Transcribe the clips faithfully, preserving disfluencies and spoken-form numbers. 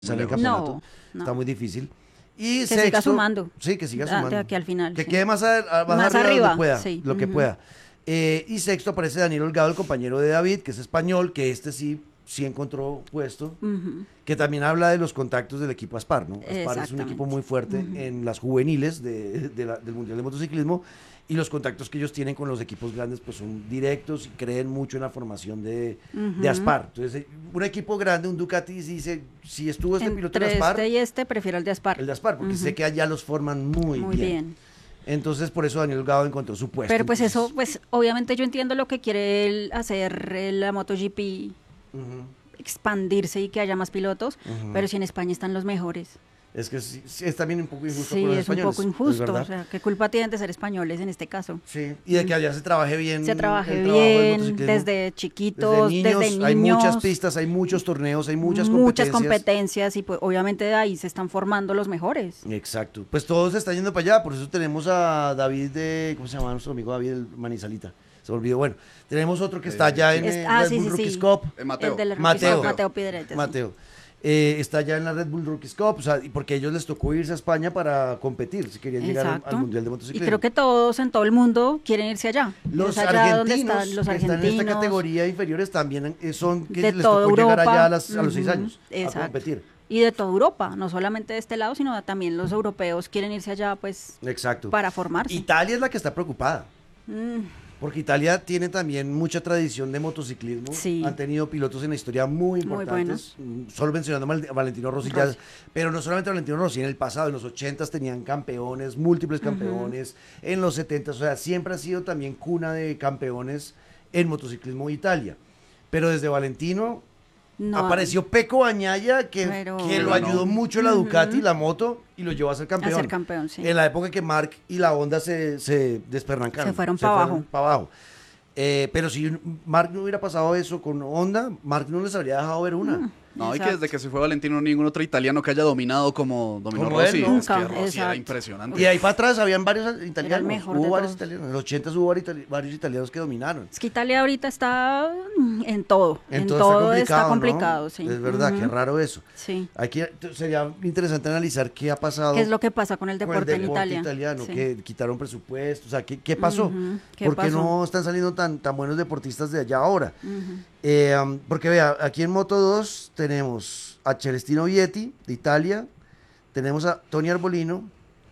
sale el campeonato. No, no. Está muy difícil. Y que sexto, siga sumando. Sí, que siga Ah, sumando. de aquí al final. Que sí. quede más, a, a- más, Más arriba, arriba, donde pueda, sí. lo que Ujú. pueda. Eh, y sexto aparece Daniel Holgado, el compañero de David, que es español, que este sí, sí encontró puesto, Ujú. que también habla de los contactos del equipo Aspar, ¿no? Aspar es un Exactamente. equipo muy fuerte Ujú. en las juveniles de, de la- del Mundial de Motociclismo, y los contactos que ellos tienen con los equipos grandes pues son directos y creen mucho en la formación de, Ujú. de Aspar. Entonces, eh, un equipo grande, un Ducati, dice, si estuvo este piloto en Entre Aspar, este y este, prefiero el de Aspar. el de Aspar, porque Ujú. sé que allá los forman muy, Muy bien. bien. Entonces, por eso Daniel Holgado encontró su puesto. Pero pues Entonces, eso, pues obviamente yo entiendo lo que quiere él hacer eh, la MotoGP, ujú, expandirse y que haya más pilotos, ujú. pero si en España están los mejores. Es que sí, sí, es también un poco injusto Sí, con los es un españoles. poco ¿es injusto. verdad? O sea, ¿qué culpa tienen de ser españoles en este caso? Sí, y de que allá se trabaje bien. Se trabaje el trabajo del bien, motociclismo. desde chiquitos, Desde desde niños, niños. hay muchas pistas, hay muchos torneos, hay muchas muchas competencias. competencias y pues obviamente de ahí se están formando los mejores. Exacto. Pues todos se están yendo para allá, por eso tenemos a David de, ¿cómo se llama nuestro amigo David el Manizalita? Se me olvidó. Bueno, tenemos otro que está Eh, allá sí. en Es- el ah, Red sí, Bull sí, Rookies sí. Cup. Eh, Mateo. El del Rookies Mateo. Cup, Mateo Piedrete. sí. Mateo. Eh, está allá en la Red Bull Rookies Cup, o sea, y porque a ellos les tocó irse a España para competir, si querían llegar al, Exacto. al Mundial de Y Motociclismo. creo que todos en todo el mundo quieren irse allá. Los Es allá donde argentinos están los que están en argentinos. esta categoría inferiores también eh, son que de les toda tocó llegar Europa. allá a, las- a los seis Ujú, años a exacto. competir. Y de toda Europa, no solamente de este lado, sino también los europeos quieren irse allá pues Exacto. para formarse. Italia es la que está preocupada, Mm, porque Italia tiene también mucha tradición de motociclismo. Sí. Han tenido pilotos en la historia muy Muy importantes. Mm, Solo mencionando a Mal- a Valentino Rossi, ya- Rossi. pero no solamente a Valentino Rossi, en el pasado, en los ochentas tenían campeones, múltiples campeones, en los setentas, o sea, siempre ha sido también cuna de campeones en motociclismo Italia. Pero desde Valentino no, apareció Pecco Bagnaia, que, Pero- que lo Pero ayudó no. mucho la Ducati, la moto, y lo llevó a ser a campeón. ser campeón, sí. En la época que Mark y la Honda se, se desperrancaron. Se fueron pa' abajo. pa' abajo. Eh, pero si Mark no hubiera pasado eso con Honda, Mark no les habría dejado ver una. No, y que Exacto. desde que se fue Valentino, ningún otro italiano que haya dominado como dominó Como él, Rossi. ¿no? Es que Nunca, Rossi era exacto. impresionante. Y ahí para atrás habían varios italianos. mejor Hubo de varios todos. italianos. En los ochentas hubo varios itali- varios italianos que dominaron. Es que Italia ahorita está mm, en todo. En Entonces todo está ¿no? complicado, sí. Es verdad, Ujú. qué raro eso. Sí. Aquí sería interesante analizar qué ha pasado. ¿Qué es lo que pasa con el con deporte, el en deporte Italia? italiano, Sí. que quitaron presupuesto, o sea, ¿qué, qué pasó? Ujú, ¿qué ¿Por qué pasó? no están saliendo tan, tan buenos deportistas de allá ahora? Ujú. Eh, um, porque vea, aquí en Moto dos tenemos a Celestino Vietti, de Italia, tenemos a Tony Arbolino,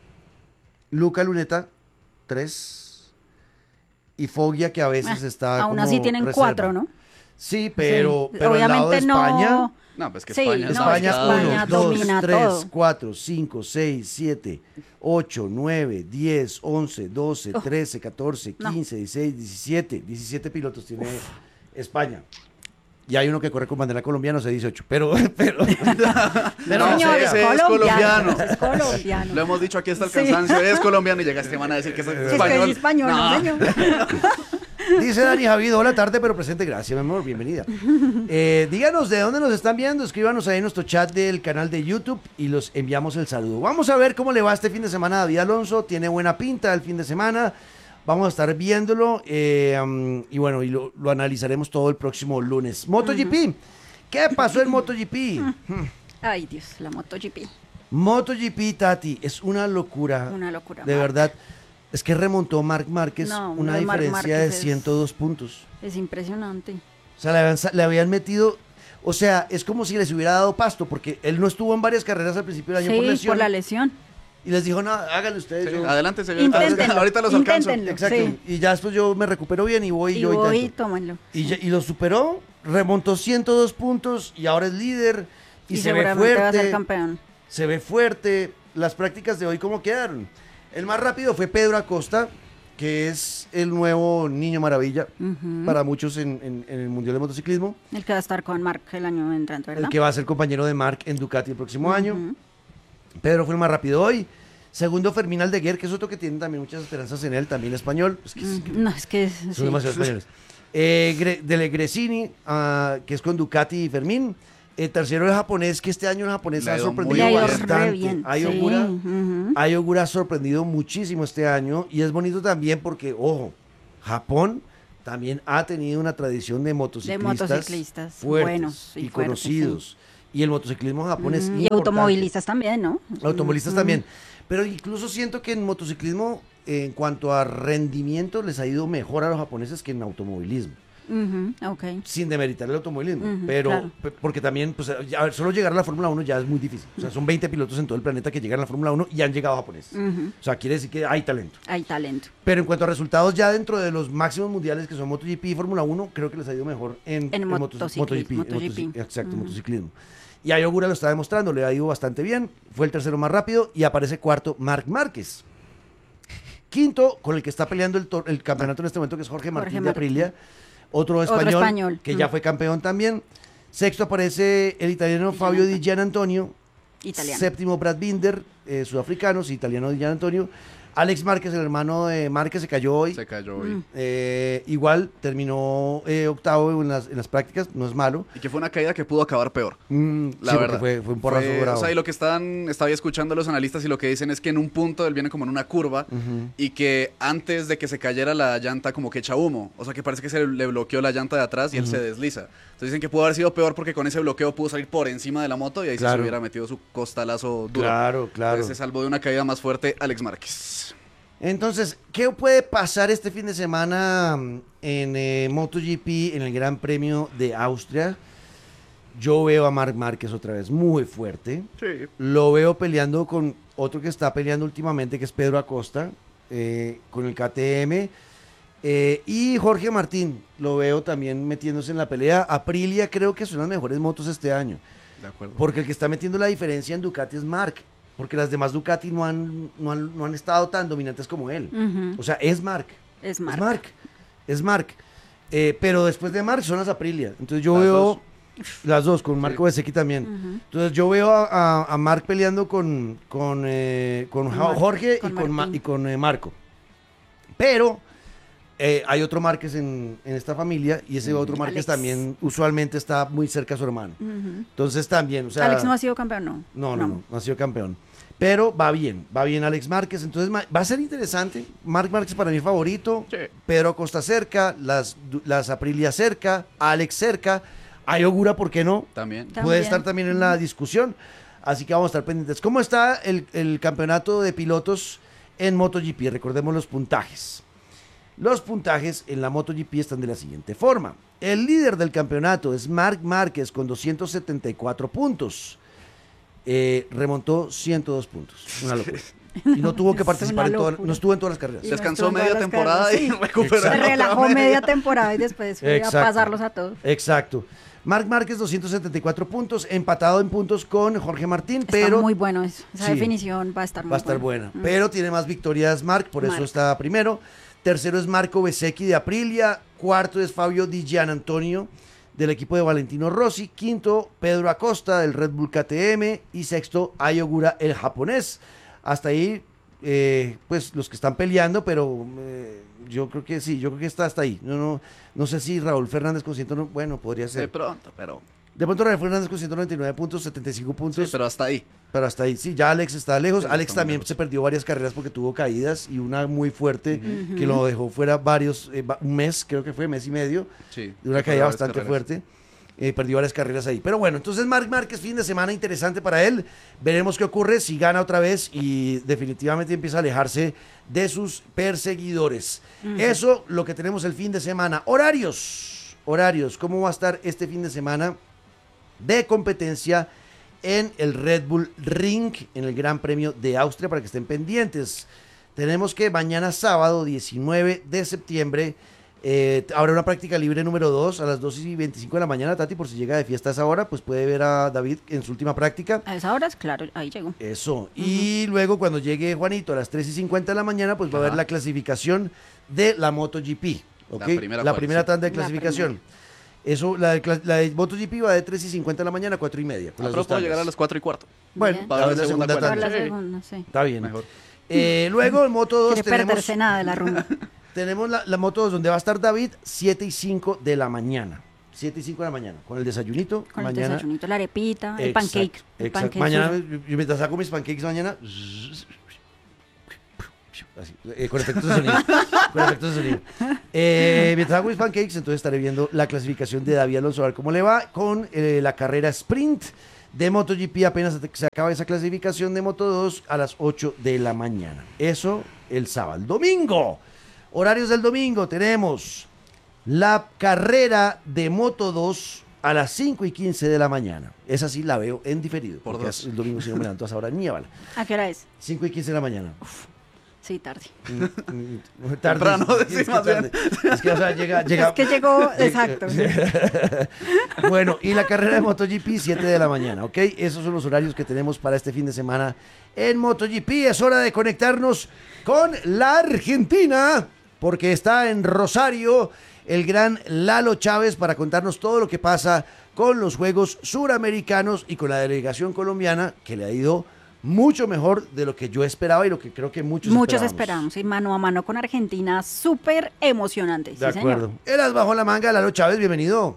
Luca Luneta, tres, y Foggia, que a veces Ah, está Aún como así tienen reserva. cuatro, ¿no? Sí, pero, Sí. pero al lado de Obviamente no. España... No, pues que Sí, España no, está España, es que uno, España dos, domina tres, todo. cuatro, cinco, seis, siete, ocho, nueve, diez, once, doce, Uf. trece, catorce, No. quince, dieciséis, diecisiete. diecisiete pilotos tiene España. Y hay uno que corre con bandera colombiana, o sea, dieciocho. Pero, pero, pero No, Señor, ese es es colombiano. Es colombiano. Lo hemos dicho aquí hasta el Sí. cansancio, es colombiano y llega este man a decir que es Que es que español. es español, No. señor. dice Dani Javid, hola tarde, pero presente, gracias, mi amor, bienvenida. Eh, díganos de dónde nos están viendo, escríbanos ahí en nuestro chat del canal de YouTube y los enviamos el saludo. Vamos a ver cómo le va este fin de semana a David Alonso, tiene buena pinta el fin de semana, vamos a estar viéndolo eh, um, y bueno, y lo, lo analizaremos todo el próximo lunes. MotoGP, ¿qué pasó en MotoGP? Ay, Dios, la MotoGP. MotoGP, Tati, es una locura, Una locura. de Marc. verdad. Es que remontó Marc Márquez No, una lo de Marc diferencia Márquez de es- ciento dos puntos. Es impresionante. O sea, le habían, sa- le habían metido, o sea, es como si les hubiera dado pasto, porque él no estuvo en varias carreras al principio del año Sí, por lesión. por la lesión. Y les dijo, no, háganlo ustedes. Sí, yo- adelante, señor. Inténtenlo, Ahorita los alcanzo. inténtenlo. Exacto. Sí. Y ya después yo me recupero bien y voy Y yo voy, intento. tómenlo. Y, ya- y lo superó, remontó ciento dos puntos y ahora es líder. Y, Y, se ve seguramente va a ser fuerte, campeón. se ve fuerte. Las prácticas de hoy, ¿cómo quedaron? El más rápido fue Pedro Acosta, que es el nuevo niño maravilla Ujú. para muchos en, en- en el Mundial de Motociclismo. El que va a estar con Marc el año entrante, ¿verdad? El que va a ser compañero de Marc en Ducati el próximo año. Ujú. Pedro fue el más rápido hoy. Segundo, Fermín Aldeguer, que es otro que tiene también muchas esperanzas en él, también español. Pues que es- Ujú. No, es que... son sí. demasiados españoles. Eh, Gre- Dele Gresini, ah, que es con Ducati y Fermín. El tercero, el japonés, que este año el japonés Le ha ha ido muy sorprendido Le ha ido bien. bastante. re bien. Ayogura, Sí, ujú. Ayogura ha sorprendido muchísimo este año y es bonito también porque, ojo, Japón también ha tenido una tradición de motociclistas, motociclistas fuertes buenos y y fuertes, conocidos. Y el motociclismo en Japón es Mm, y importante. automovilistas también, ¿no? Automovilistas Mm, también. Pero incluso siento que en motociclismo, eh, en cuanto a rendimiento, les ha ido mejor a los japoneses que en automovilismo. ujú, ok. Sin demeritar el automovilismo. Ujú, pero, claro. pe- porque también, pues, a ver, solo llegar a la Fórmula uno ya es muy difícil. O sea, son veinte pilotos en todo el planeta que llegan a la Fórmula uno y han llegado japoneses. Ujú, O sea, quiere decir que hay talento. hay talento. Pero en cuanto a resultados, ya dentro de los máximos mundiales que son MotoGP y Fórmula uno, creo que les ha ido mejor en, En motos- motociclismo, MotoGP, en MotoGP. motoci- Exacto, Ujú. motociclismo. Y Ayogura lo está demostrando, le ha ido bastante bien. Fue el tercero más rápido y aparece cuarto Marc Márquez. Quinto, con el que está peleando el, tor- el campeonato en este momento, que es Jorge Martín de Martín. Aprilia. Otro español, español. que ya Mm. fue campeón también. Sexto aparece el italiano Fabio Di Gianantonio. Italiano. Séptimo, Brad Binder, eh, sudafricanos, italiano Di Gianantonio. Alex Márquez, el hermano de Márquez, se cayó hoy. Se cayó hoy. Mm. Eh, igual terminó eh, octavo en las, en las prácticas, no es malo. Y que fue una caída que pudo acabar peor. Mm, La sí, porque verdad. Fue, fue un porrazo Fue- bravo. O sea, y lo que están, estaba escuchando los analistas y lo que dicen es que en un punto él viene como en una curva Ujú. y que antes de que se cayera la llanta como que echa humo. O sea, que parece que se le bloqueó la llanta de atrás y él se desliza. Entonces dicen que pudo haber sido peor porque con ese bloqueo pudo salir por encima de la moto y ahí sí Claro. se hubiera metido su costalazo duro. Claro, claro. Entonces se salvó de una caída más fuerte Alex Márquez. Entonces, ¿qué puede pasar este fin de semana mm, en eh, MotoGP, en el Gran Premio de Austria? Yo veo a Marc Márquez otra vez muy fuerte. Sí. Lo veo peleando con otro que está peleando últimamente, que es Pedro Acosta, eh, con el K T M. Eh, y Jorge Martín, lo veo también metiéndose en la pelea. Aprilia creo que son las mejores motos este año. De acuerdo. Porque el que está metiendo la diferencia en Ducati es Marc. Porque las demás Ducati no han, no han, no han estado tan dominantes como él. Ujú, O sea, es Marc. es Es Marc. Marc. Es Marc. Eh, pero después de Marc son las Aprilia. Entonces yo Las veo dos. las dos, con Marco Bezzecchi también. Ujú. Entonces yo veo a, a, a Marc peleando con, con, eh, con Con Ja- Mar- Jorge con y con, Ma- Martín. y con eh, Marco. Pero eh, hay otro Márquez en, en esta familia y ese otro Márquez Alex. también usualmente está muy cerca a su hermano. Ujú. Entonces también, o sea... Alex no ha sido campeón, no. No, no, no, no ha sido campeón. Pero va bien, va bien Alex Márquez. Entonces ma- va a ser interesante. Marc Márquez para mí favorito. Sí. Pedro Acosta cerca, las, du- las Aprilia cerca, Alex cerca. Ayogura, ¿por qué no? También. También. Puede estar también en la discusión. Así que vamos a estar pendientes. ¿Cómo está el, el campeonato de pilotos en MotoGP? Recordemos los puntajes. Los puntajes en la MotoGP están de la siguiente forma. El líder del campeonato es Marc Márquez con doscientos setenta y cuatro puntos. Eh, remontó ciento dos puntos. Una locura. Y no tuvo que Es participar en una todas, locura. no estuvo en todas las carreras. Y Descansó estuvo en media todas las temporada carreras, y sí. recuperó. Exacto. Se la otra relajó media temporada y después fue Exacto. a pasarlos a todos. Exacto. Marc Márquez doscientos setenta y cuatro puntos, empatado en puntos con Jorge Martín, Está pero muy bueno eso. Esa Sí. definición va a estar muy va a estar buena. buena. Pero tiene más victorias Marc, por eso Marc. está primero. Tercero es Marco Bezzecchi de Aprilia. Cuarto es Fabio Di Gianantonio del equipo de Valentino Rossi. Quinto, Pedro Acosta del Red Bull K T M. Y sexto, Ayogura, el japonés. Hasta ahí, eh, pues los que están peleando, pero eh, yo creo que sí, yo creo que está hasta ahí. No, no, no sé si Raúl Fernández con ciento, bueno, podría De ser. pronto, pero. De pronto Raúl Fernández con ciento noventa y nueve puntos, setenta y cinco puntos. Sí, pero hasta ahí. Pero hasta ahí, sí, ya Alex está lejos. Sí, Alex está muy también lejos. se perdió varias carreras porque tuvo caídas y una muy fuerte que lo dejó fuera varios, eh, va- un mes, creo que fue, mes y medio, Sí. de una Sí, caída varias bastante carreras. fuerte. Eh, perdió varias carreras ahí. Pero bueno, entonces Marc Márquez, fin de semana interesante para él. Veremos qué ocurre si gana otra vez y definitivamente empieza a alejarse de sus perseguidores. Eso lo que tenemos el fin de semana. Horarios. Horarios. ¿Cómo va a estar este fin de semana de competencia en el Red Bull Ring, en el Gran Premio de Austria, para que estén pendientes? Tenemos que mañana sábado diecinueve de septiembre eh, habrá una práctica libre número dos a las dos y veinticinco de la mañana. Tati, por si llega de fiesta a esa hora, pues puede ver a David en su última práctica. A esa hora, claro, ahí llegó. Eso. Y luego cuando llegue Juanito a las tres y cincuenta de la mañana, pues va a haber Ajá. la clasificación de la MotoGP. ¿ok? La primera La cual, primera sí. tanda de La clasificación. Eso, la de, cla- la de MotoGP va de tres y cincuenta de la mañana a cuatro y media. con Ah, las pero dos puedo llegar a tandas. las cuatro y cuarto. Bueno, Bien. va a haber la segunda cuenta. Por la tanda. Sí. segunda, sí. Está bien. Mejor. Eh, luego en Moto dos Quiere tenemos, perderse nada de la rumba. tenemos la, la Moto dos donde va a estar David siete y cinco de la mañana. siete y cinco de la mañana. Con el desayunito. Con mañana. el desayunito, la arepita, el Exacto, pancake. El exacto. pancake Mañana, suyo. yo mientras saco mis pancakes mañana. Así, eh, con efectos de sonido. con efectos de sonido. Eh, mientras hago mis pancakes, entonces estaré viendo la clasificación de David Alonso, a ver cómo le va con eh, la carrera sprint de MotoGP, apenas se acaba esa clasificación de Moto dos a las ocho de la mañana. Eso el sábado. Domingo, horarios del domingo, tenemos la carrera de Moto dos a las cinco y quince de la mañana. Esa sí la veo en diferido, Por porque dos. el domingo si no me levanto a esa hora ni a bala. ¿A qué hora es? cinco y quince de la mañana. Sí, tarde. Mm, mm, tarde, Temprano, es sí, que es más tarde. Es que, o sea, llega, llega. Es que llegó, exacto. Bueno, y la carrera de MotoGP, siete de la mañana, ¿ok? Esos son los horarios que tenemos para este fin de semana en MotoGP. Es hora de conectarnos con la Argentina, porque está en Rosario el gran Lalo Chávez para contarnos todo lo que pasa con los Juegos Suramericanos y con la delegación colombiana, que le ha ido mucho mejor de lo que yo esperaba y lo que creo que muchos Muchos esperábamos. esperamos, y mano a mano con Argentina, súper emocionante. De sí, acuerdo. señor. Eras bajo la manga, Lalo Chávez, bienvenido.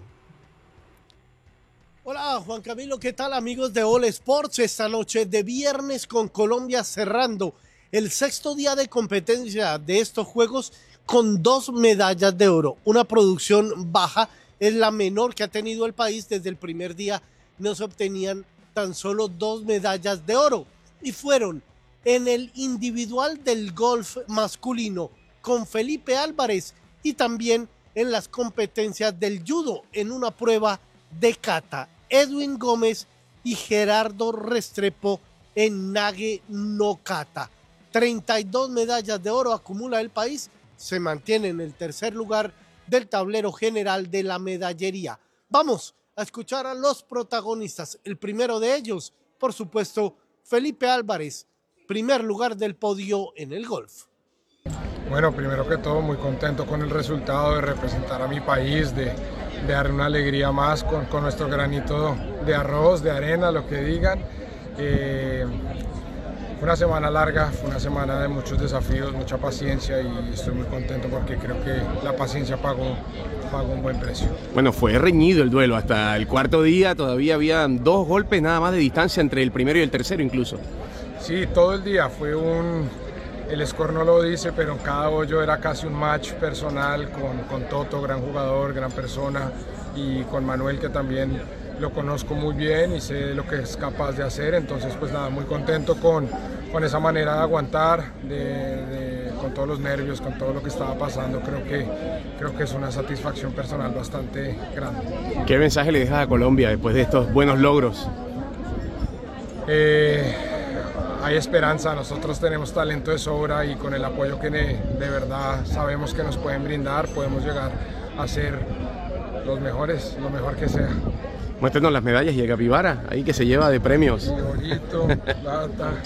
Hola Juan Camilo, ¿qué tal amigos de All Sports? Esta noche de viernes con Colombia cerrando el sexto día de competencia de estos Juegos con dos medallas de oro. Una producción baja, es la menor que ha tenido el país. Desde el primer día no se obtenían tan solo dos medallas de oro. Y fueron en el individual del golf masculino con Felipe Álvarez y también en las competencias del judo en una prueba de kata. Edwin Gómez y Gerardo Restrepo en nage no kata. treinta y dos medallas de oro acumula el país, se mantiene en el tercer lugar del tablero general de la medallería. Vamos a escuchar a los protagonistas. El primero de ellos, por supuesto, Felipe Álvarez, primer lugar del podio en el golf. Bueno, primero que todo, muy contento con el resultado de representar a mi país, de, de dar una alegría más con, con nuestro granito de arroz, de arena, lo que digan. Eh, fue una semana larga, fue una semana de muchos desafíos, mucha paciencia, y estoy muy contento porque creo que la paciencia pagó, pagó un buen precio. Bueno, fue reñido el duelo hasta el cuarto día, todavía habían dos golpes nada más de distancia entre el primero y el tercero incluso. Sí, todo el día fue un... El score no lo dice, pero en cada hoyo era casi un match personal con, con Toto, gran jugador, gran persona, y con Manuel, que también lo conozco muy bien y sé lo que es capaz de hacer. Entonces, pues nada, muy contento con, con esa manera de aguantar, de, de, con todos los nervios, con todo lo que estaba pasando. Creo que, creo que es una satisfacción personal bastante grande. ¿Qué mensaje le dejas a Colombia después de estos buenos logros? Eh, hay esperanza, nosotros tenemos talento de sobra, y con el apoyo que de, de verdad sabemos que nos pueden brindar, podemos llegar a ser los mejores, lo mejor que sea. Muéstrenos las medallas y el capibara, ahí que se lleva de premios. Favorito, plata.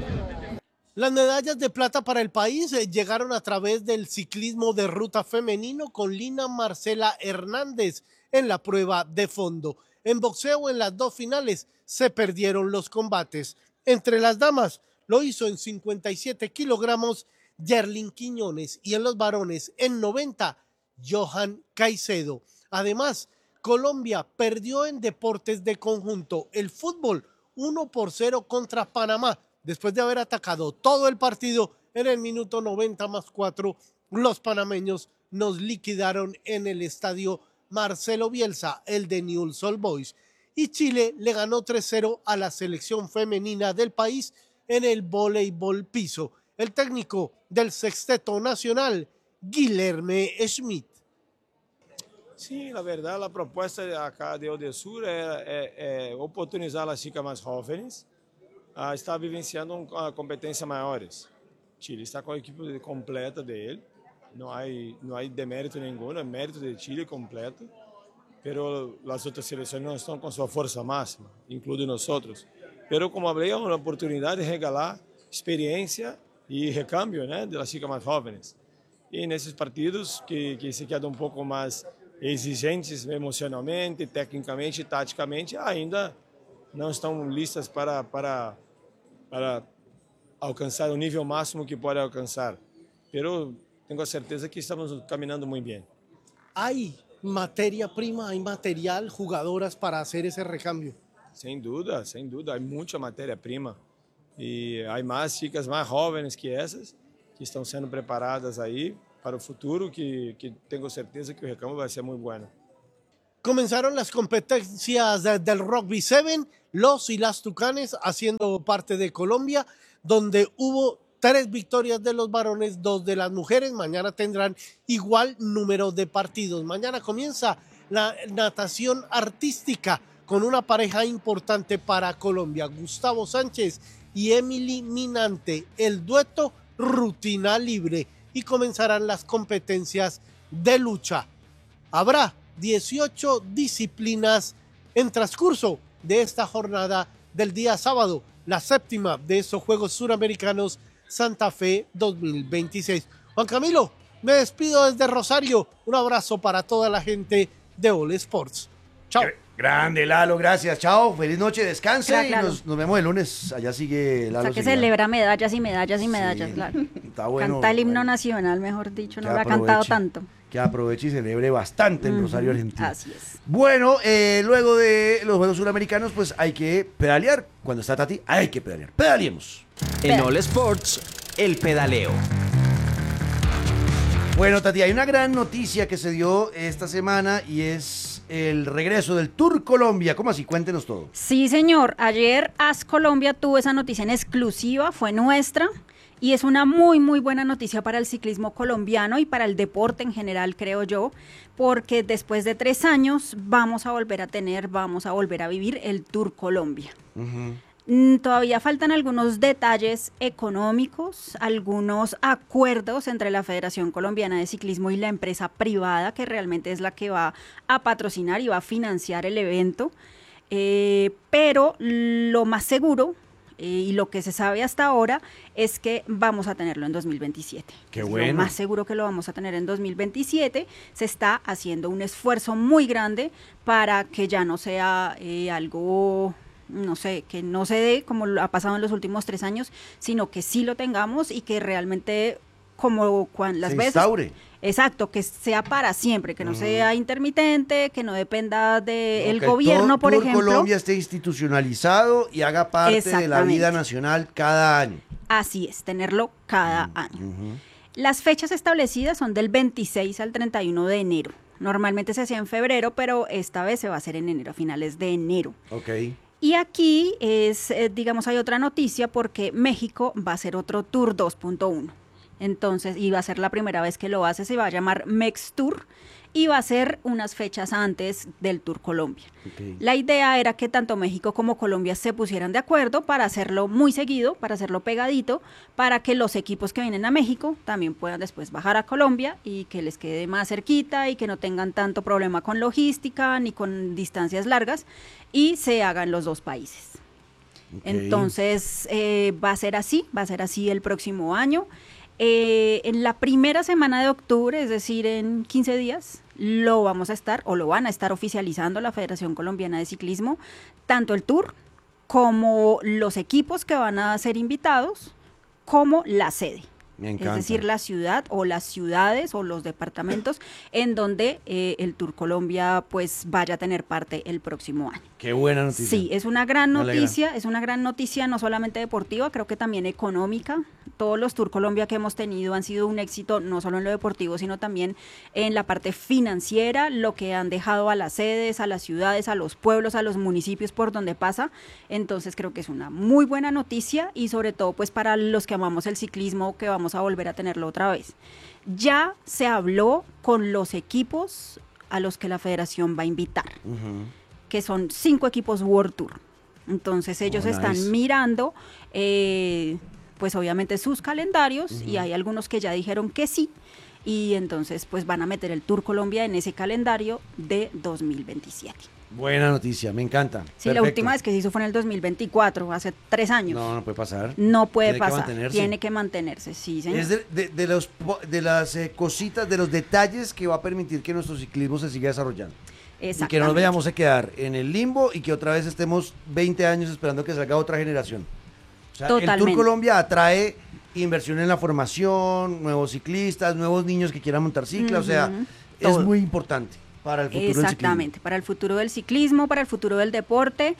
Las medallas de plata para el país eh, llegaron a través del ciclismo de ruta femenino con Lina Marcela Hernández en la prueba de fondo. En boxeo, en las dos finales, se perdieron los combates. Entre las damas lo hizo en cincuenta y siete kilogramos Yerlin Quiñones, y en los varones en noventa Johan Caicedo. Además, Colombia perdió en deportes de conjunto. El fútbol uno por cero contra Panamá. Después de haber atacado todo el partido, en el minuto noventa más cuatro, los panameños nos liquidaron en el estadio Marcelo Bielsa, el de Newell's Old Boys. Y Chile le ganó tres cero a la selección femenina del país en el voleibol piso. El técnico del sexteto nacional, Guilherme Schmidt. Sim, na verdade, a proposta acá de Odesur é, é, é oportunizar as chicas mais jovens a estar vivenciando uma competência maiores. Chile está com a equipe completa dele, não há, não há demérito nenhum, é mérito de Chile completo, pero as outras seleções não estão com sua força máxima, incluindo nós outros. Pero, como falei, é uma oportunidade de regalar experiência e recâmbio, né, das chicas mais jovens. E nesses partidos que, que se quedam um pouco mais exigentes emocionalmente, tecnicamente e taticamente, ainda não estão listas para, para, para alcançar o nível máximo que pode alcançar. Pero tenho a certeza que estamos caminhando muito bem. Hay materia-prima, hay material, jugadoras para hacer ese recambio. Sem dúvida, sem dúvida, há muita matéria-prima. E há mais chicas mais jovens que essas, que estão sendo preparadas aí para o futuro, que, que tenho certeza que o recambio vai ser muito bom. Comenzaron las competencias de, del Rugby siete, los y las Tucanes haciendo parte de Colombia, donde hubo tres victorias de los varones, dos de las mujeres. Mañana tendrán igual número de partidos. Mañana comienza la natación artística con una pareja importante para Colombia, Gustavo Sánchez y Emily Minante, el dueto rutina libre, y comenzarán las competencias de lucha. Habrá dieciocho disciplinas en transcurso de esta jornada del día sábado, la séptima de estos Juegos Suramericanos Santa Fe dos mil veintiséis. Juan Camilo, me despido desde Rosario. Un abrazo para toda la gente de All Sports. Chao. Grande, Lalo, gracias. Chao, feliz noche, descanse Claro, y claro. nos, nos vemos el lunes. Allá sigue Lalo. O sea, que seguirá. celebra medallas y medallas y medallas, Sí, claro. está bueno, Canta el himno bueno. nacional, mejor dicho, no Que lo ha cantado aproveche. tanto. Que aproveche y celebre bastante en Ujú, Rosario, Argentina. Así es. Bueno, eh, luego de los Juegos Suramericanos, pues hay que pedalear. Cuando está Tati, hay que pedalear. Pedaleemos. En All Sports, el pedaleo. Bueno, Tati, hay una gran noticia que se dio esta semana y es el regreso del Tour Colombia. ¿Cómo así? Cuéntenos todo. Sí, señor. Ayer As Colombia tuvo esa noticia en exclusiva, fue nuestra. Y es una muy, muy buena noticia para el ciclismo colombiano y para el deporte en general, creo yo, porque después de tres años vamos a volver a tener, vamos a volver a vivir el Tour Colombia. Uh-huh. Mm, Todavía faltan algunos detalles económicos, algunos acuerdos entre la Federación Colombiana de Ciclismo y la empresa privada, que realmente es la que va a patrocinar y va a financiar el evento. Eh, pero lo más seguro eh, y lo que se sabe hasta ahora es que vamos a tenerlo en dos mil veintisiete. Qué Es bueno. Lo más seguro que lo vamos a tener en dos mil veintisiete. Se está haciendo un esfuerzo muy grande para que ya no sea eh, algo, no sé, que no se dé como lo ha pasado en los últimos tres años, sino que sí lo tengamos y que realmente como cuando las Se veces... instaure. Exacto, que sea para siempre, que no sea intermitente, que no dependa del No, que el gobierno, Tour- por Tour ejemplo. Colombia esté institucionalizado y haga parte de la Exactamente. vida nacional cada año. Así es, tenerlo cada año. Las fechas establecidas son del veintiséis al treinta y uno de enero. Normalmente se hacía en febrero, pero esta vez se va a hacer en enero, a finales de enero. Ok. Y aquí es, eh, digamos, hay otra noticia porque México va a hacer otro Tour dos punto uno. Entonces, y va a ser la primera vez que lo hace, se va a llamar Mex Tour y va a ser unas fechas antes del Tour Colombia. Ok. La idea era que tanto México como Colombia se pusieran de acuerdo para hacerlo muy seguido, para hacerlo pegadito, para que los equipos que vienen a México también puedan después bajar a Colombia y que les quede más cerquita y que no tengan tanto problema con logística ni con distancias largas y se hagan los dos países. Ok. Entonces, eh, va a ser así, va a ser así el próximo año. Eh, en la primera semana de octubre, es decir, en quince días, lo vamos a estar o lo van a estar oficializando la Federación Colombiana de Ciclismo, tanto el Tour como los equipos que van a ser invitados, como la sede. Me Es encanta. decir, la ciudad o las ciudades o los departamentos en donde eh, el Tour Colombia pues vaya a tener parte el próximo año. Qué buena noticia. Sí, es una gran Me alegra. noticia, es una gran noticia no solamente deportiva, creo que también económica. Todos los Tour Colombia que hemos tenido han sido un éxito no solo en lo deportivo, sino también en la parte financiera, lo que han dejado a las sedes, a las ciudades, a los pueblos, a los municipios por donde pasa. Entonces creo que es una muy buena noticia y sobre todo pues para los que amamos el ciclismo, que vamos a volver a tenerlo otra vez. Ya se habló con los equipos a los que la federación va a invitar, Ujú. que son cinco equipos World Tour. Entonces ellos Oh, están nice. mirando, eh, pues obviamente sus calendarios y Ujú. hay algunos que ya dijeron que sí y entonces pues van a meter el Tour Colombia en ese calendario de dos mil veintisiete. Buena noticia, me encanta. Sí, la Perfecto. última vez que se hizo fue en el dos mil veinticuatro, hace tres años. No, no puede pasar. No puede Tiene que pasar, mantenerse. tiene que mantenerse, sí, señor. Es de, de- de los, po- de las eh, cositas, de los detalles que va a permitir que nuestro ciclismo se siga desarrollando. Y que no nos Exactamente. vayamos a quedar en el limbo y que otra vez estemos veinte años esperando que salga otra generación. O sea, el Tour Totalmente. Colombia atrae inversión en la formación, nuevos ciclistas, nuevos niños que quieran montar cicla. O sea, Ujú. es Todo. muy importante para el futuro del ciclismo. Exactamente, para el futuro del ciclismo, para el futuro del deporte.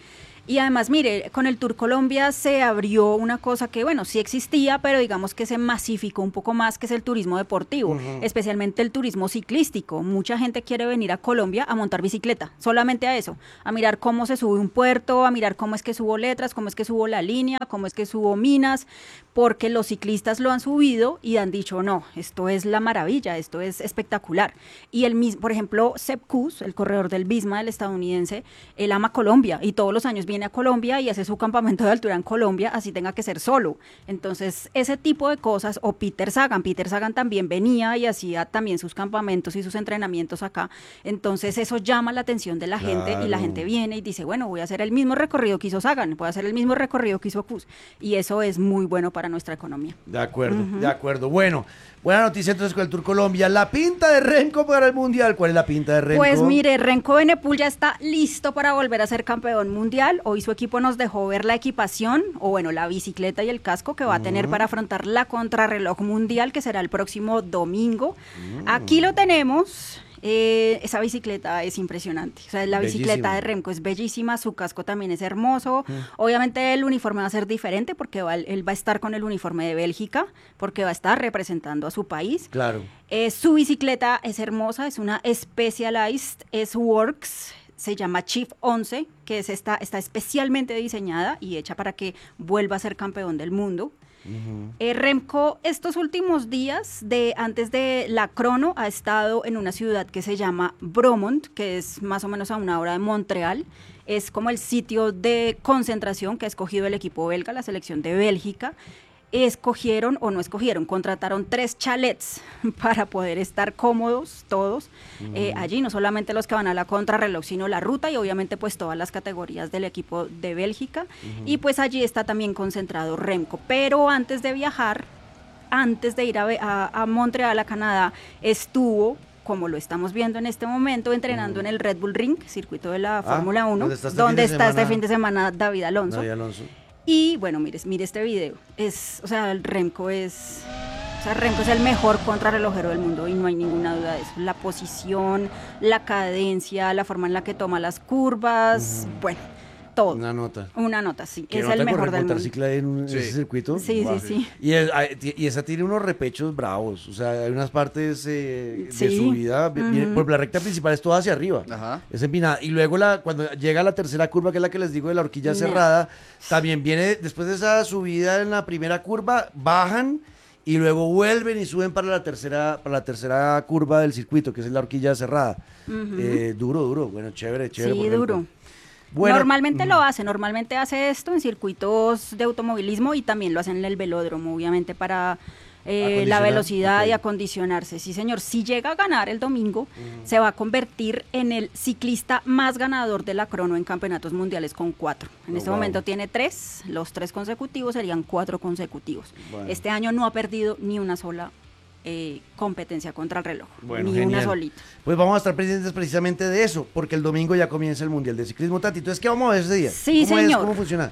Y además, mire, con el Tour Colombia se abrió una cosa que, bueno, sí existía, pero digamos que se masificó un poco más, que es el turismo deportivo, uh-huh. especialmente el turismo ciclístico. Mucha gente quiere venir a Colombia a montar bicicleta, solamente a eso, a mirar cómo se sube un puerto, a mirar cómo es que subo letras, cómo es que subo la línea, cómo es que subo minas, porque los ciclistas lo han subido y han dicho, no, esto es la maravilla, esto es espectacular. Y el mismo, por ejemplo, Sepp Kuss, el corredor del Visma, el estadounidense, él ama Colombia y todos los años viene a Colombia y hace su campamento de altura en Colombia, así tenga que ser solo. Entonces, ese tipo de cosas, o Peter Sagan, Peter Sagan también venía y hacía también sus campamentos y sus entrenamientos acá. Entonces, eso llama la atención de la claro. gente y la gente viene y dice, bueno, voy a hacer el mismo recorrido que hizo Sagan, voy a hacer el mismo recorrido que hizo Kuss. Y eso es muy bueno para nuestra economía. De acuerdo, uh-huh. de acuerdo. Bueno, buena noticia entonces con el Tour Colombia. La pinta de Remco para el Mundial. ¿Cuál es la pinta de Remco? Pues mire, Remco Benepul ya está listo para volver a ser campeón mundial. Hoy su equipo nos dejó ver la equipación, o bueno, la bicicleta y el casco que va a tener uh-huh. para afrontar la contrarreloj mundial, que será el próximo domingo. Uh-huh. Aquí lo tenemos. Eh, esa bicicleta es impresionante, o sea, la bellísima. Bicicleta de Remco es bellísima, su casco también es hermoso, mm. obviamente el uniforme va a ser diferente porque va, él va a estar con el uniforme de Bélgica, porque va a estar representando a su país. Claro. Eh, su bicicleta es hermosa, es una Specialized S-Works, se llama Chief once, que es esta, está especialmente diseñada y hecha para que vuelva a ser campeón del mundo. Uh-huh. Eh, Remco estos últimos días de antes de la crono ha estado en una ciudad que se llama Bromont, que es más o menos a una hora de Montreal. Es como el sitio de concentración que ha escogido el equipo belga, la selección de Bélgica. Escogieron o no escogieron, contrataron tres chalets para poder estar cómodos todos uh-huh. eh, allí, no solamente los que van a la contrarreloj, sino la ruta y obviamente pues todas las categorías del equipo de Bélgica uh-huh. y pues allí está también concentrado Remco, pero antes de viajar, antes de ir a, a, a Montreal, a Canadá, estuvo, como lo estamos viendo en este momento, entrenando uh-huh. en el Red Bull Ring, circuito de la ah, Fórmula uno, donde está, este, donde fin está este fin de semana David Alonso. David Alonso. Y bueno, mire, mire este video, es, o sea, el Remco es, o sea, Remco es el mejor contrarrelojero del mundo y no hay ninguna duda de eso. La posición, la cadencia, la forma en la que toma las curvas, uh-huh. bueno, todo. Una nota. Una nota, sí, ¿Qué es nota el mejor del mundo. Cicla en un, sí. ese circuito? Sí, wow. sí, sí. Y, es, y esa tiene unos repechos bravos, o sea, hay unas partes eh, sí. de subida, uh-huh. viene, por la recta principal es toda hacia arriba, Ajá. es empinada, y luego la, cuando llega a la tercera curva, que es la que les digo de la horquilla no. cerrada, también viene, después de esa subida en la primera curva, bajan, y luego vuelven y suben para la tercera, para la tercera curva del circuito, que es la horquilla cerrada. Uh-huh. Eh, duro, duro, bueno, chévere, chévere. Sí, duro. Bueno, normalmente mm. lo hace, normalmente hace esto en circuitos de automovilismo y también lo hacen en el velódromo, obviamente para eh, la velocidad okay. y acondicionarse. Sí, señor, si llega a ganar el domingo, mm. se va a convertir en el ciclista más ganador de la crono en campeonatos mundiales con cuatro. En oh, este wow. momento tiene tres, los tres consecutivos serían cuatro consecutivos. Bueno. Este año no ha perdido ni una sola Eh, competencia contra el reloj, bueno, ni genial. una solita. Pues vamos a estar pendientes precisamente de eso, porque el domingo ya comienza el Mundial de Ciclismo, Tati. Entonces, ¿qué vamos a ver ese día? Sí, ¿Cómo señor. Es? ¿Cómo funciona?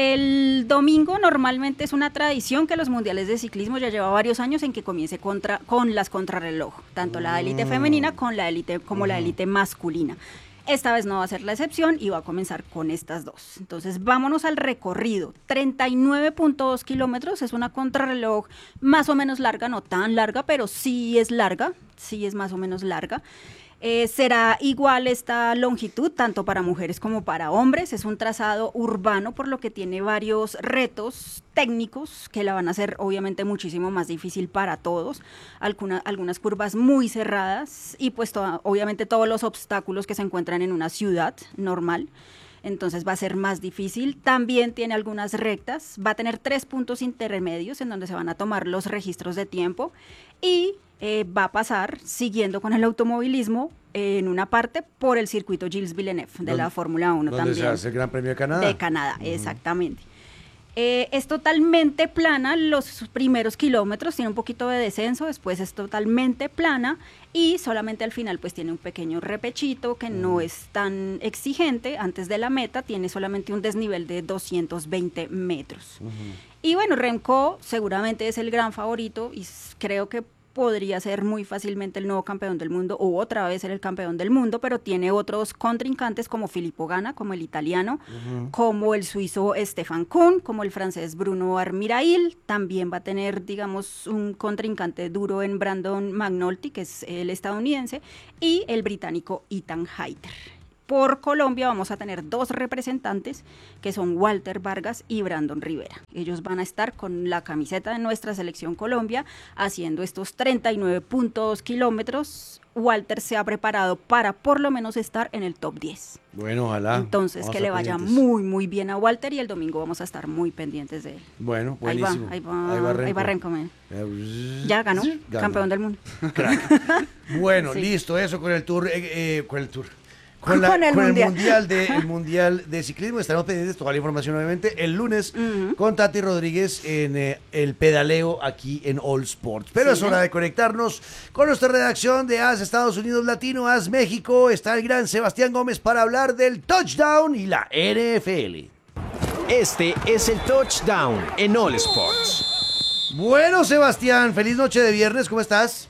El domingo normalmente es una tradición que los mundiales de ciclismo ya lleva varios años en que comience contra, con las contrarreloj, tanto mm. la élite femenina con la élite, como mm. la élite masculina. Esta vez no va a ser la excepción y va a comenzar con estas dos. Entonces, vámonos al recorrido. treinta y nueve punto dos kilómetros, es una contrarreloj más o menos larga, no tan larga, pero sí es larga, sí es más o menos larga. Eh, será igual esta longitud, tanto para mujeres como para hombres. Es un trazado urbano, por lo que tiene varios retos técnicos que la van a hacer obviamente muchísimo más difícil para todos. Alguna, algunas curvas muy cerradas y pues to- obviamente todos los obstáculos que se encuentran en una ciudad normal. Entonces va a ser más difícil. También tiene algunas rectas, va a tener tres puntos intermedios en donde se van a tomar los registros de tiempo y eh, va a pasar, siguiendo con el automovilismo, eh, en una parte por el circuito Gilles Villeneuve de la Fórmula uno también. ¿Dónde se hace el Gran Premio de Canadá? De Canadá, uh-huh. exactamente. Eh, es totalmente plana los primeros kilómetros, tiene un poquito de descenso, después es totalmente plana y solamente al final pues tiene un pequeño repechito que uh-huh. no es tan exigente. Antes de la meta tiene solamente un desnivel de doscientos veinte metros. Uh-huh. Y bueno, Remco seguramente es el gran favorito y creo que podría ser muy fácilmente el nuevo campeón del mundo o otra vez ser el campeón del mundo, pero tiene otros contrincantes como Filippo Ganna, como el italiano, uh-huh. como el suizo Stefan Kuhn, como el francés Bruno Armirail. También va a tener, digamos, un contrincante duro en Brandon McNulty, que es el estadounidense, y el británico Ethan Hayter. Por Colombia vamos a tener dos representantes que son Walter Vargas y Brandon Rivera. Ellos van a estar con la camiseta de nuestra selección Colombia haciendo estos treinta y nueve punto dos kilómetros. Walter se ha preparado para por lo menos estar en el top diez. Bueno, ojalá. Entonces que le vaya pendientes. muy muy bien a Walter y el domingo vamos a estar muy pendientes de él. Bueno, buenísimo. Ahí va, ahí va, ahí va, ahí va Renko, man. Ya ganó, Ganó. campeón del mundo. Crack. Bueno, sí. Listo, eso con el tour, eh, eh, con el tour. Con, la, con, el, con mundial. el, mundial de, el Mundial de Ciclismo. Estaremos pendientes de toda la información, obviamente, el lunes uh-huh. con Tati Rodríguez en eh, el pedaleo aquí en All Sports. Pero sí, es hora de conectarnos con nuestra redacción de A S Estados Unidos Latino, A S México. Está el gran Sebastián Gómez para hablar del touchdown y la N F L. Este es el touchdown en All Sports. Bueno, Sebastián, feliz noche de viernes, ¿cómo estás?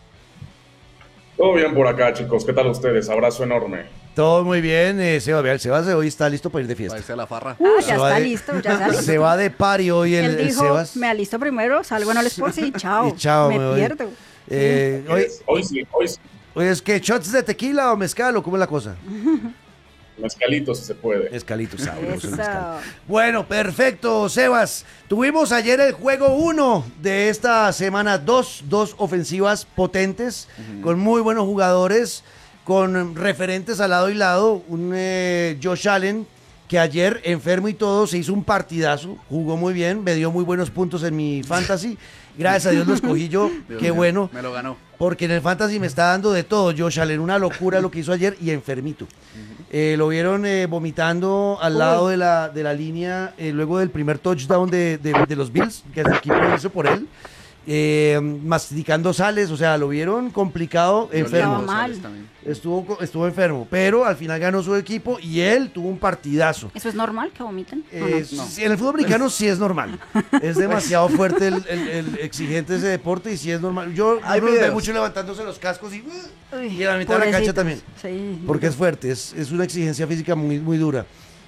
Todo bien por acá, chicos. ¿Qué tal ustedes? Abrazo enorme. Todo muy bien, eh, Seba, vea, el Sebas de hoy está listo para ir de fiesta. Va a irse a la farra. Uh, ya está de, listo, ya está listo. Se va de party hoy el, Él dijo, el Sebas. me alisto primero, salgo en el Sports y chao, y chao me, me pierdo. Eh, hoy, hoy sí, hoy sí. Hoy es que shots de tequila o mezcal o cómo es la cosa. Mezcalito si se puede. Mezcalito, sabroso el mezcal. Bueno, perfecto, Sebas. Tuvimos ayer el juego uno de esta semana dos, dos ofensivas potentes, uh-huh. con muy buenos jugadores, con referentes al lado y lado. Un eh, Josh Allen que ayer, enfermo y todo, se hizo un partidazo, jugó muy bien, me dio muy buenos puntos en mi fantasy. Gracias a Dios lo escogí yo, Dios qué mío, bueno. Me lo ganó. Porque en el fantasy me está dando de todo, Josh Allen, una locura lo que hizo ayer y enfermito. Uh-huh. Eh, lo vieron eh, vomitando al Uy. lado de la, de la línea, eh, luego del primer touchdown de, de, de los Bills, que el equipo hizo por él, eh, masticando sales, o sea, lo vieron complicado, Yo enfermo. Mal. Estuvo, estuvo enfermo, pero al final ganó su equipo y él tuvo un partidazo. ¿Eso es normal que vomiten? Eh, no? No. En el fútbol americano sí es normal. Es demasiado fuerte el, el, el exigente ese deporte y sí es normal. Yo lo veo mucho levantándose los cascos y, Uy, y a la mitad de la cancha también. Sí. Porque es fuerte, es, es una exigencia física muy, muy dura.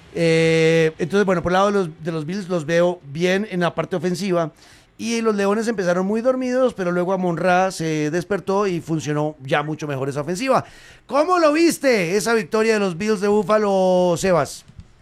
Eh, entonces, bueno, por el lado de los, de los Bills los veo bien en la parte ofensiva. Y los Leones empezaron muy dormidos, pero luego Amon-Ra se despertó y funcionó ya mucho mejor esa ofensiva. ¿Cómo lo viste esa victoria de los Bills de Buffalo, Sebas?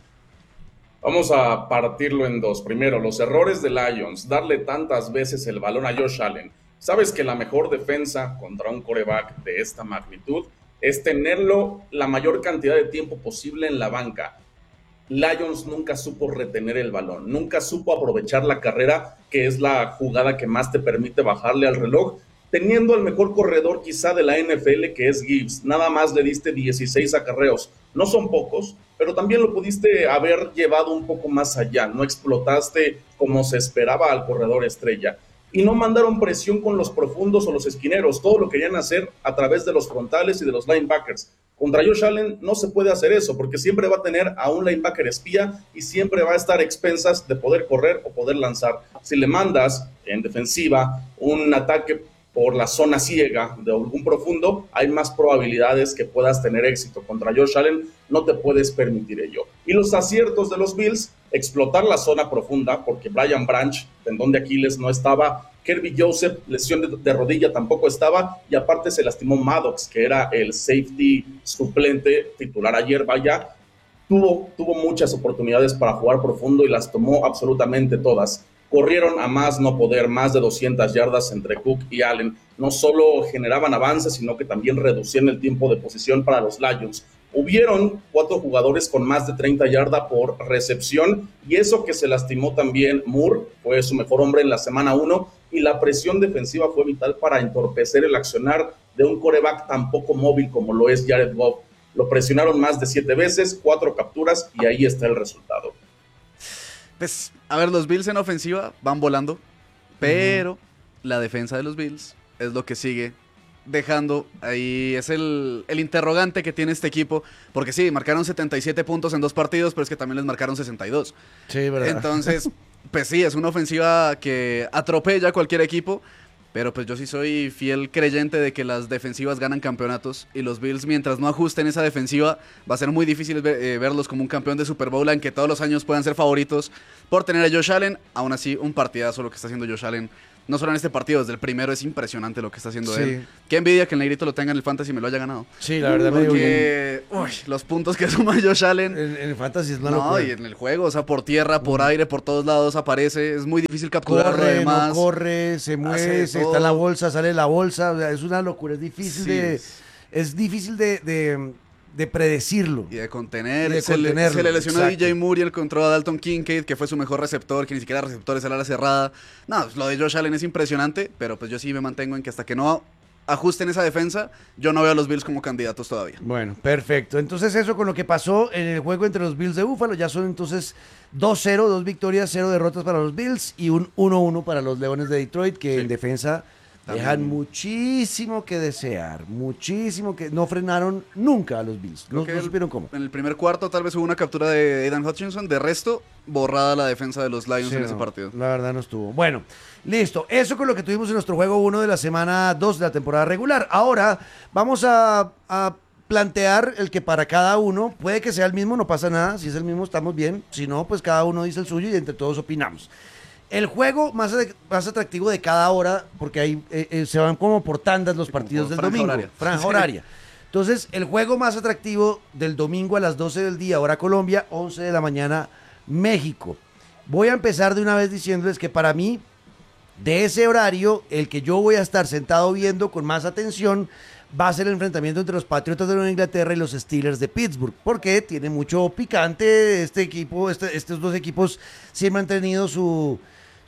Vamos a partirlo en dos. Primero, los errores de Lions, darle tantas veces el balón a Josh Allen. Sabes que la mejor defensa contra un quarterback de esta magnitud es tenerlo la mayor cantidad de tiempo posible en la banca. Lions nunca supo retener el balón, nunca supo aprovechar la carrera, que es la jugada que más te permite bajarle al reloj, teniendo el mejor corredor quizá de la N F L, que es Gibbs. Nada más le diste dieciséis acarreos, no son pocos, pero también lo pudiste haber llevado un poco más allá, no explotaste como se esperaba al corredor estrella, y no mandaron presión con los profundos o los esquineros, todo lo querían hacer a través de los frontales y de los linebackers. Contra Josh Allen no se puede hacer eso, porque siempre va a tener a un linebacker espía y siempre va a estar a expensas de poder correr o poder lanzar. Si le mandas en defensiva un ataque por la zona ciega de algún profundo, hay más probabilidades que puedas tener éxito. Contra Josh Allen no te puedes permitir ello. Y los aciertos de los Bills, explotar la zona profunda, porque Brian Branch, tendón de Aquiles, no estaba, Kirby Joseph, lesión de, de rodilla, tampoco estaba, y aparte se lastimó Maddox, que era el safety suplente titular ayer, vaya, tuvo, tuvo muchas oportunidades para jugar profundo y las tomó absolutamente todas. Corrieron a más no poder, más de doscientas yardas entre Cook y Allen. No solo generaban avances, sino que también reducían el tiempo de posición para los Lions. Hubieron cuatro jugadores con más de treinta yardas por recepción, y eso que se lastimó también Moore, fue su mejor hombre en la semana uno, y la presión defensiva fue vital para entorpecer el accionar de un quarterback tan poco móvil como lo es Jared Goff. Lo presionaron más de siete veces, cuatro capturas, y ahí está el resultado. Pues, a ver, los Bills en ofensiva van volando, pero uh-huh. la defensa de los Bills es lo que sigue dejando ahí, es el, el interrogante que tiene este equipo, porque sí, marcaron setenta y siete puntos en dos partidos, pero es que también les marcaron sesenta y dos. Sí, verdad. Entonces, pues sí, es una ofensiva que atropella a cualquier equipo, Pero pues yo sí soy fiel creyente de que las defensivas ganan campeonatos y los Bills, mientras no ajusten esa defensiva, va a ser muy difícil ver, eh, verlos como un campeón de Super Bowl, aunque todos los años puedan ser favoritos por tener a Josh Allen. Aún así, un partidazo lo que está haciendo Josh Allen. No solo en este partido, desde el primero es impresionante lo que está haciendo Sí. él. Qué envidia que el negrito lo tenga en el fantasy y me lo haya ganado. Sí, la verdad me dio Porque uy, los puntos que suma Josh Allen. En, en el fantasy es una No, locura. y en el juego, o sea, por tierra, por aire, por todos lados aparece. Es muy difícil capturarlo Corre, además. no corre, se mueve, hace se todo. está en la bolsa, sale de la bolsa, o sea, es una locura, es difícil Sí. de es difícil de, de, de predecirlo. Y de contener. Y de se, le, contenerlo, se le lesionó a exacto. D J Moore y él encontró a Dalton Kincaid, que fue su mejor receptor, que ni siquiera receptor es el ala cerrada. No, pues, lo de Josh Allen es impresionante, pero pues yo sí me mantengo en que hasta que no ajusten esa defensa, yo no veo a los Bills como candidatos todavía. Bueno, perfecto. Entonces eso con lo que pasó en el juego entre los Bills de Búfalo, ya son entonces dos cero, dos victorias, cero derrotas para los Bills y un uno uno para los Leones de Detroit, que Sí. en defensa También. dejan muchísimo que desear, muchísimo que no frenaron nunca a los Bills, Creo no, que no el- supieron cómo. En el primer cuarto tal vez hubo una captura de Aidan Hutchinson, de resto, borrada la defensa de los Lions Sí, en no, ese partido. La verdad no estuvo. Bueno, listo. Eso con lo que tuvimos en nuestro juego uno de la semana dos de la temporada regular. Ahora vamos a, a plantear el que para cada uno, puede que sea el mismo, no pasa nada. Si es el mismo, estamos bien. Si no, pues cada uno dice el suyo y entre todos opinamos. El juego más, ade- más atractivo de cada hora, porque ahí eh, eh, se van como por tandas los Sí, como partidos por del franja domingo. horaria. Franja Sí. horaria. Entonces, el juego más atractivo del domingo a las doce del día, hora Colombia, once de la mañana, México. Voy a empezar de una vez diciéndoles que para mí, de ese horario, el que yo voy a estar sentado viendo con más atención va a ser el enfrentamiento entre los Patriotas de Nueva Inglaterra y los Steelers de Pittsburgh, porque tiene mucho picante este equipo, este- estos dos equipos siempre han tenido su...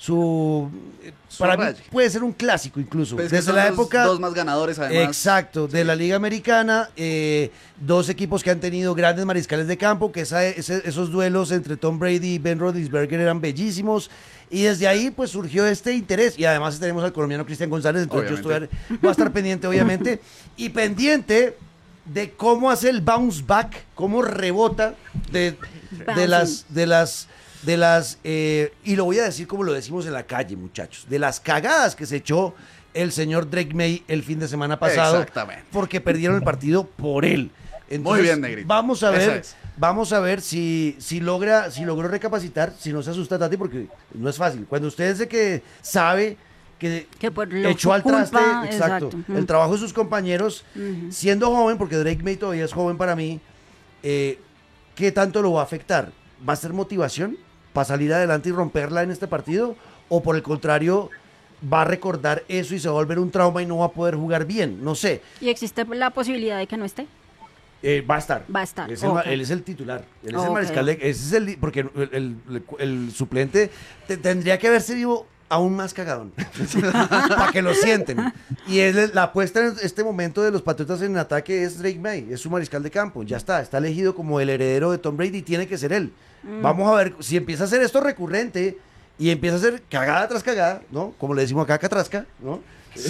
su eh, Su para mí raya. puede ser un clásico incluso. Pues es que Desde son la los época... dos más ganadores además. Exacto, de la Liga Americana, eh, dos equipos que han tenido grandes mariscales de campo, que esa- ese- esos duelos entre Tom Brady y Ben Roethlisberger eran bellísimos, y desde ahí pues surgió este interés, y además tenemos al colombiano Cristian González, entonces yo Obviamente. estoy, voy a estar pendiente obviamente, y pendiente de cómo hace el bounce back, cómo rebota de, de Bouncing. las... De las de las, eh, y lo voy a decir como lo decimos en la calle, muchachos, de las cagadas que se echó el señor Drake May el fin de semana pasado, Exactamente. porque perdieron el partido por él. Entonces, bien, Negrito. vamos a Eso ver, es. vamos a ver si, si logra, si logró recapacitar, si no se asusta Tati, porque no es fácil. Cuando usted es de que sabe que, Que por lo- echó su al traste, culpa, exacto, exacto. el Ujú. trabajo de sus compañeros, Ujú. siendo joven, porque Drake May todavía es joven para mí, eh, ¿qué tanto lo va a afectar? ¿Va a ser motivación para salir adelante y romperla en este partido? ¿O por el contrario, va a recordar eso y se va a volver un trauma y no va a poder jugar bien? No sé. ¿Y existe la posibilidad de que no esté? Eh, va a estar. Va a estar, Es el- ok. Él es el titular. Él es el Ok. mariscal. de- ese es el, porque el, el- el- el suplente te- tendría que haberse vivo aún más cagadón. Para que lo sienten. Y es la apuesta en este momento de los Patriotas en ataque es Drake May. Es su mariscal de campo. Ya está. Está elegido como el heredero de Tom Brady. Tiene que ser él. Mm. Vamos a ver si empieza a hacer esto recurrente y empieza a hacer cagada tras cagada, ¿no? Como le decimos acá, catrasca, ¿no?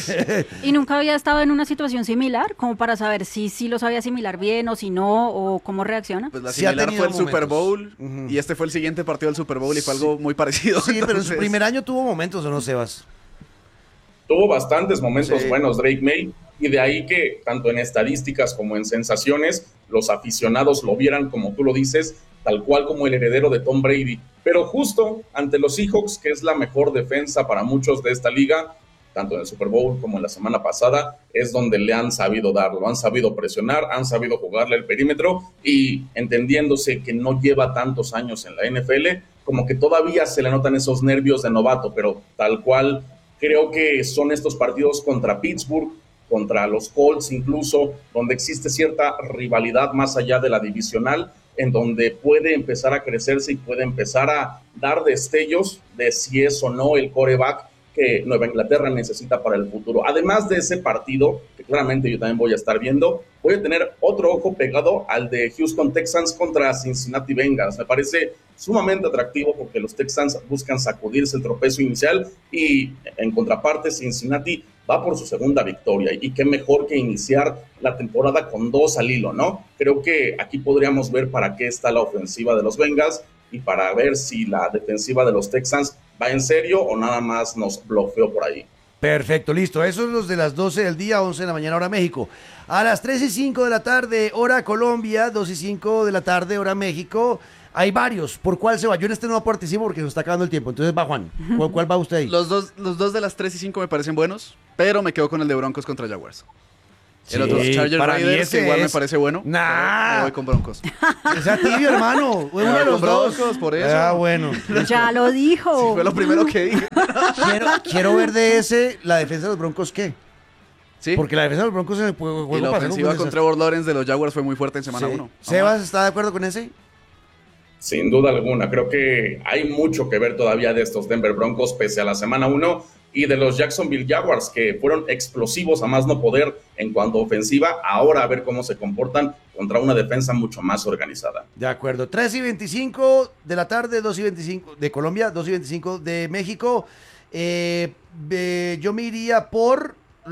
¿Y nunca había estado en una situación similar? Como para saber si sí lo sabía asimilar bien o si no, o cómo reacciona. Pues la Sí ha similar tenido fue el Super momentos. Bowl Ujú. y este fue el siguiente partido del Super Bowl y fue algo muy parecido. Sí, pero en su entonces- primer año tuvo momentos, ¿o no, Sebas? Tuvo bastantes momentos Sí. buenos Drake May, y de ahí que tanto en estadísticas como en sensaciones los aficionados lo vieran, como tú lo dices, tal cual como el heredero de Tom Brady. Pero justo ante los Seahawks, que es la mejor defensa para muchos de esta liga, tanto en el Super Bowl como en la semana pasada, es donde le han sabido darlo, han sabido presionar, han sabido jugarle el perímetro, y entendiéndose que no lleva tantos años en la N F L, como que todavía se le notan esos nervios de novato, pero tal cual creo que son estos partidos contra Pittsburgh, contra los Colts incluso, donde existe cierta rivalidad más allá de la divisional, en donde puede empezar a crecerse y puede empezar a dar destellos de si es o no el quarterback que Nueva Inglaterra necesita para el futuro. Además de ese partido, que claramente yo también voy a estar viendo, voy a tener otro ojo pegado al de Houston Texans contra Cincinnati Bengals. Me parece sumamente atractivo porque los Texans buscan sacudirse el tropezo inicial y en contraparte Cincinnati va por su segunda victoria, y qué mejor que iniciar la temporada con dos al hilo, ¿no? Creo que aquí podríamos ver para qué está la ofensiva de los Bengals y para ver si la defensiva de los Texans va en serio o nada más nos bloqueó por ahí. Perfecto, listo. Esos son los de las doce del día, once de la mañana, hora México. A las tres y cinco de la tarde, hora Colombia, dos y cinco de la tarde, hora México. Hay varios. ¿Por cuál se va? Yo en este no participo porque se está acabando el tiempo. Entonces va Juan. ¿Cuál, cuál va usted ahí? Los dos, los dos de las tres y cinco me parecen buenos, pero me quedo con el de Broncos contra Jaguars. Sí, el otro Chargers para mí Raiders, ese igual es- me parece bueno. Nah. Me voy con Broncos. O sea, tibio, hermano. Uno de los con dos. Broncos, por eso. Ah, bueno. Ya lo dijo. Sí, fue lo primero que dije. Quiero, quiero ver de ese, la defensa de los Broncos, ¿qué? Sí. Porque la defensa de los Broncos en el juego, Y juego la pasado ofensiva fue un con desastre. Trevor Lawrence de los Jaguars fue muy fuerte en semana Sí. uno. Sebas, ¿está de acuerdo con ese? Sin duda alguna, creo que hay mucho que ver todavía de estos Denver Broncos pese a la semana uno y de los Jacksonville Jaguars que fueron explosivos a más no poder en cuanto a ofensiva. Ahora a ver cómo se comportan contra una defensa mucho más organizada. De acuerdo. tres y veinticinco de la tarde, dos y veinticinco de Colombia, dos y veinticinco de México. Eh, eh, yo me iría por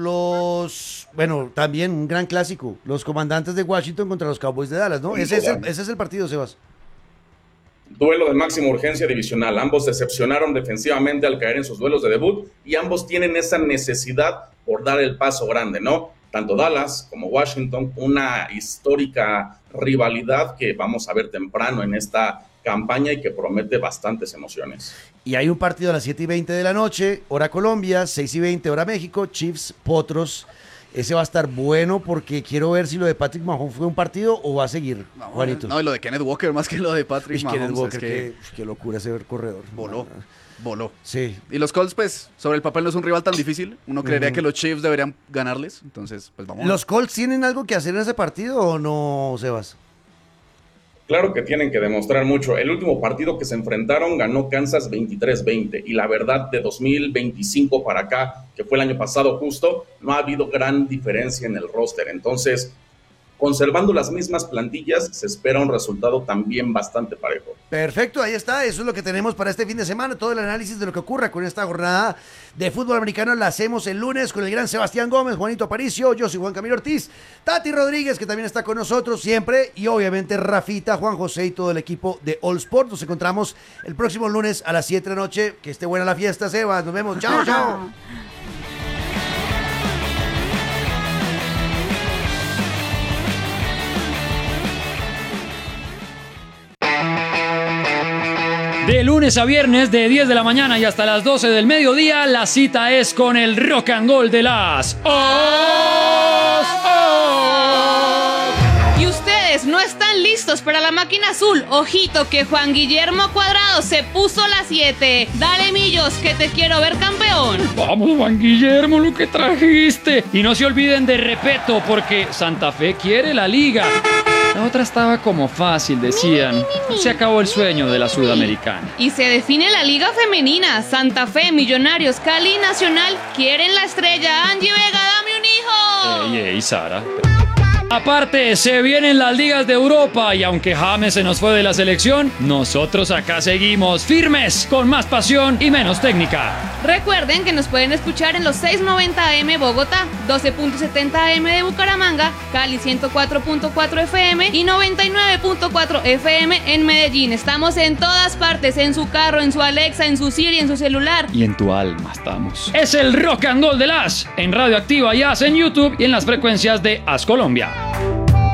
los, bueno, también un gran clásico, los Comandantes de Washington contra los Cowboys de Dallas, ¿no? Sin Ese es, el, duda. ese es el partido, Sebas. Duelo de máxima urgencia divisional. Ambos decepcionaron defensivamente al caer en sus duelos de debut y ambos tienen esa necesidad por dar el paso grande, ¿no? Tanto Dallas como Washington, una histórica rivalidad que vamos a ver temprano en esta campaña y que promete bastantes emociones. Y hay un partido a las siete y veinte de la noche, hora Colombia, seis y veinte hora México, Chiefs, Potros. Ese va a estar bueno porque quiero ver si lo de Patrick Mahomes fue un partido o va a seguir, No, Juanito. no, y lo de Kenneth Walker más que lo de Patrick Uy, Mahomes. Kenneth Walker, es que qué, qué locura ese corredor. voló, voló. Sí. Y los Colts, pues, sobre el papel no es un rival tan difícil. Uno creería Ujú. que los Chiefs deberían ganarles. Entonces, pues vamos. a ver. ¿Los Colts tienen algo que hacer en ese partido o no, Sebas? Claro que tienen que demostrar mucho. El último partido que se enfrentaron ganó Kansas veintitrés veinte y la verdad de dos mil veinticinco para acá, que fue el año pasado justo, no ha habido gran diferencia en el roster. Entonces, conservando las mismas plantillas, se espera un resultado también bastante parejo. Perfecto, ahí está, eso es lo que tenemos para este fin de semana, todo el análisis de lo que ocurra con esta jornada de fútbol americano la hacemos el lunes con el gran Sebastián Gómez, Juanito Aparicio, yo soy Juan Camilo Ortiz, Tati Rodríguez que también está con nosotros siempre y obviamente Rafita, Juan José y todo el equipo de All Sport. Nos encontramos el próximo lunes a las siete de la noche, que esté buena la fiesta, Sebas, nos vemos, chao, chao. De lunes a viernes de diez de la mañana y hasta las doce del mediodía, la cita es con el rock and roll de las O's. Y ustedes no están listos para la máquina azul. Ojito que Juan Guillermo Cuadrado se puso las siete. Dale, Millos, que te quiero ver campeón. Vamos, Juan Guillermo, lo que trajiste. Y no se olviden de Repeto, porque Santa Fe quiere la liga. La otra estaba como fácil, decían. Se acabó el sueño de la Sudamericana. Y se define la liga femenina. Santa Fe, Millonarios, Cali y Nacional quieren la estrella. Angie Vega, dame un hijo. Ey, ey, Sara. Aparte, se vienen las ligas de Europa y aunque James se nos fue de la selección, nosotros acá seguimos firmes, con más pasión y menos técnica. Recuerden que nos pueden escuchar en los seiscientos noventa A M Bogotá, doce punto setenta A M de Bucaramanga, Cali ciento cuatro punto cuatro F M y noventa y nueve punto cuatro F M en Medellín. Estamos en todas partes, en su carro, en su Alexa, en su Siri, en su celular. Y en tu alma estamos. Es el rock and roll de las en Radio Activa y As en YouTube y en las frecuencias de As Colombia.